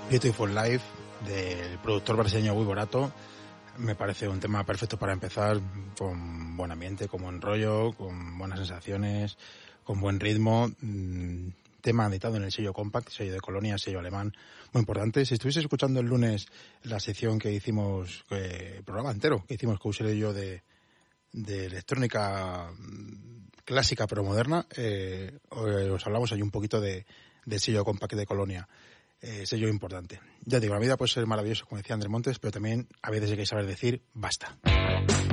Beautiful Life, del productor brasileño Gui Borato. Me parece un tema perfecto para empezar, con buen ambiente, con buen rollo, con buenas sensaciones, con buen ritmo. Tema editado en el sello Compact, sello de Colonia, sello alemán, muy importante. Si estuviese escuchando el lunes la sección que hicimos, programa entero, que hicimos Couser y yo de electrónica clásica pero moderna, os hablamos ahí un poquito del sello Compact de Colonia. Sello importante. Ya digo, la vida puede ser maravillosa, como decía Andrés Montes, pero también a veces hay que saber decir basta.